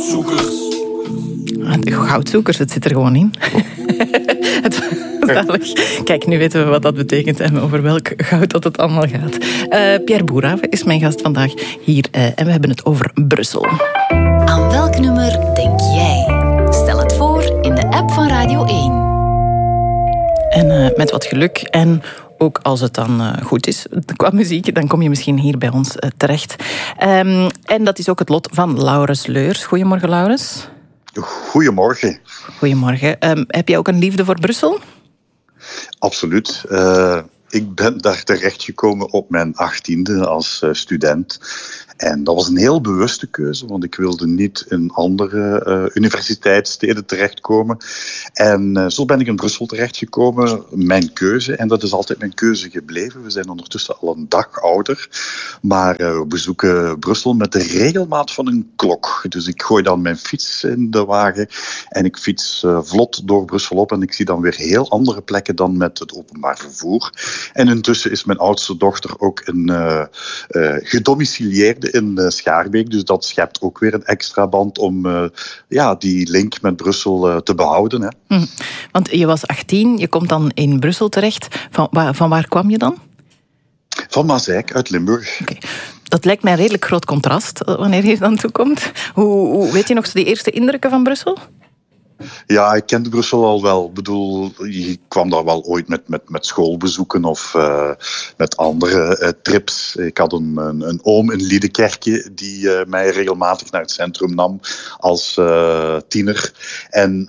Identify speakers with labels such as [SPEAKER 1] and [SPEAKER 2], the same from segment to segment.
[SPEAKER 1] Goudzoekers, het zit er gewoon in. Kijk, nu weten we wat dat betekent en over welk goud dat het allemaal gaat. Pierre Boerhaave is mijn gast vandaag hier en we hebben het over Brussel.
[SPEAKER 2] Aan welk nummer denk jij? Stel het voor in de app van Radio 1.
[SPEAKER 1] En met wat geluk en ook als het dan goed is qua muziek, dan kom je misschien hier bij ons terecht. En dat is ook het lot van Laurens Leurs. Goedemorgen, Laurens.
[SPEAKER 3] Goedemorgen.
[SPEAKER 1] Goedemorgen. Heb jij ook een liefde voor Brussel?
[SPEAKER 3] Absoluut. Ik ben daar terechtgekomen op mijn 18e als student. En dat was een heel bewuste keuze, want ik wilde niet in andere universiteitssteden terechtkomen. En zo ben ik in Brussel terechtgekomen, mijn keuze. En dat is altijd mijn keuze gebleven. We zijn ondertussen al een dag ouder. Maar we bezoeken Brussel met de regelmaat van een klok. Dus ik gooi dan mijn fiets in de wagen en ik fiets vlot door Brussel op. En ik zie dan weer heel andere plekken dan met het openbaar vervoer. En intussen is mijn oudste dochter ook een gedomicilieerde in Schaarbeek. Dus dat schept ook weer een extra band om die link met Brussel te behouden. Hè.
[SPEAKER 1] Want je was 18, je komt dan in Brussel terecht. Van waar kwam je dan?
[SPEAKER 3] Van Mazeik, uit Limburg.
[SPEAKER 1] Okay. Dat lijkt mij een redelijk groot contrast wanneer je dan toekomt. Hoe weet je nog die eerste indrukken van Brussel?
[SPEAKER 3] Ja, ik kende Brussel al wel. Ik bedoel, je kwam daar wel ooit met schoolbezoeken of met andere trips. Ik had een oom in Liedekerke die mij regelmatig naar het centrum nam als tiener. En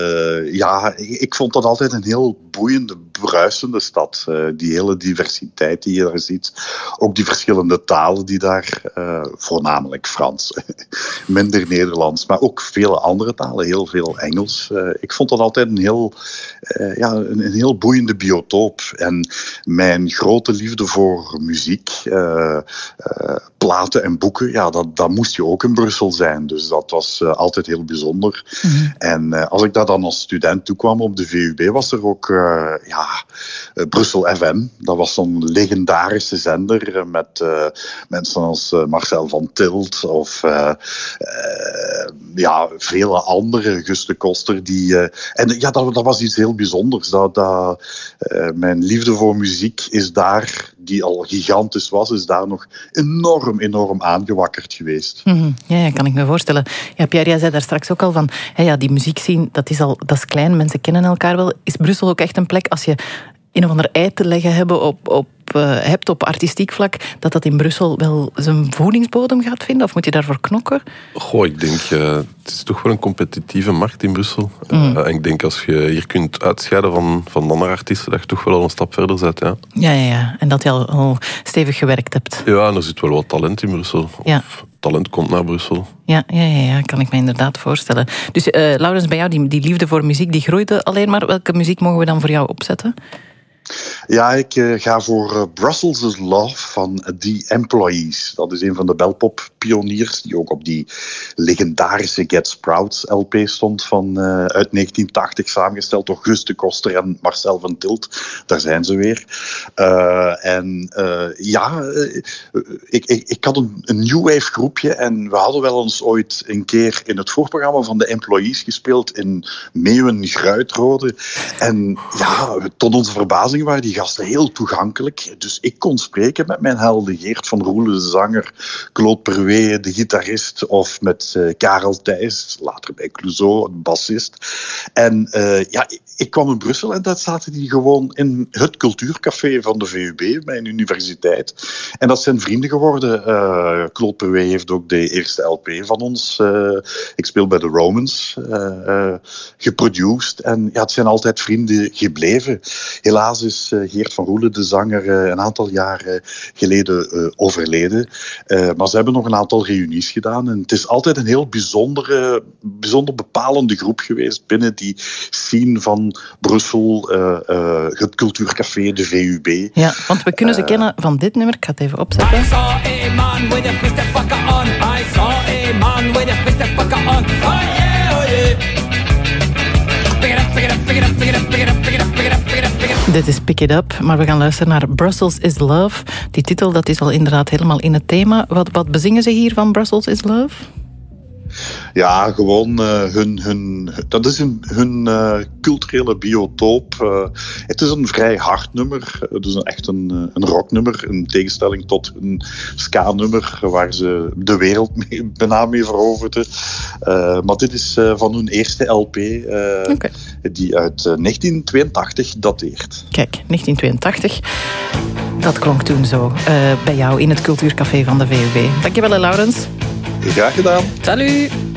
[SPEAKER 3] ik vond dat altijd een heel boeiende, bruisende stad. Die hele diversiteit die je daar ziet. Ook die verschillende talen die daar, voornamelijk Frans, minder Nederlands, maar ook vele andere talen, heel veel Engels. Ik vond dat altijd een heel boeiende biotoop. En mijn grote liefde voor muziek, platen en boeken, dat moest je ook in Brussel zijn. Dus dat was altijd heel bijzonder. Mm-hmm. En als ik daar dan als student toekwam op de VUB, was er ook Brussel FM. Dat was zo'n legendarische zender met mensen als Marcel van Tilt of vele andere, Gus de Koster. Dat was iets heel bijzonders. Mijn liefde voor muziek is daar, die al gigantisch was, is daar nog enorm aangewakkerd geweest.
[SPEAKER 1] Mm-hmm. Ja, kan ik me voorstellen. Ja, Pierre, jij zei daar straks ook al van, die muziekscene, dat is klein, mensen kennen elkaar wel. Is Brussel ook echt een plek, als je een of ander ei te leggen hebt op artistiek vlak, dat in Brussel wel zijn voedingsbodem gaat vinden? Of moet je daarvoor knokken?
[SPEAKER 4] Ik denk, het is toch wel een competitieve markt in Brussel. En ik denk, als je hier kunt uitscheiden van andere artiesten, dat je toch wel al een stap verder zet.
[SPEAKER 1] Ja. En dat je al stevig gewerkt hebt.
[SPEAKER 4] Ja, en er zit wel wat talent in Brussel.
[SPEAKER 1] Ja.
[SPEAKER 4] Talent komt naar Brussel.
[SPEAKER 1] Ja, kan ik me inderdaad voorstellen. Dus Laurens, bij jou, die liefde voor muziek, die groeide alleen maar. Welke muziek mogen we dan voor jou opzetten?
[SPEAKER 3] Ja, ik ga voor Brussels is Love van The Employees. Dat is een van de belpop-pioniers die ook op die legendarische Get Sprouts LP stond uit 1980, samengesteld door Gus de Koster en Marcel van Tilt. Daar zijn ze weer. Ik had een new wave groepje en we hadden wel eens ooit een keer in het voorprogramma van The Employees gespeeld in Meeuwen-Gruitrode. En tot onze verbazing waren die gasten heel toegankelijk. Dus ik kon spreken met mijn helden. Geert van Roelen, de zanger, Claude Perwee, de gitarist, of met Karel Thijs, later bij Clouseau, de bassist. En ik kwam in Brussel en daar zaten die gewoon in het cultuurcafé van de VUB, mijn universiteit. En dat zijn vrienden geworden. Claude Perwee heeft ook de eerste LP van ons, ik speel bij de Romans, geproduced. En het zijn altijd vrienden gebleven. Helaas is Geert van Roelen, de zanger, een aantal jaar geleden overleden. Maar ze hebben nog een aantal reunies gedaan. En het is altijd een heel bijzonder bepalende groep geweest binnen die scene van Brussel, het cultuurcafé, de VUB.
[SPEAKER 1] Ja, want we kunnen ze kennen van dit nummer. Ik ga het even opzetten. I saw a man with a twisted fucker on. I saw a man with a twisted fucker on. Oh yeah, oh yeah. Pick it up, pick it up, pick it up, pick it up, pick it up, pick it up, pick it up, pick it up, pick it up. Dit is Pick It Up, maar we gaan luisteren naar Brussels is Love. Die titel, dat is al inderdaad helemaal in het thema. Wat bezingen ze hier van Brussels is Love?
[SPEAKER 3] Ja, gewoon dat is hun culturele biotoop. Het is een vrij hard nummer. Het is echt een rocknummer, in tegenstelling tot een ska-nummer waar ze de wereld bijna mee veroverden. Maar dit is van hun eerste LP, die uit 1982 dateert.
[SPEAKER 5] Kijk, 1982. Dat klonk toen zo bij jou in het Cultuurcafé van de VUB. Dankjewel, Laurens.
[SPEAKER 3] Graag gedaan.
[SPEAKER 5] Salut!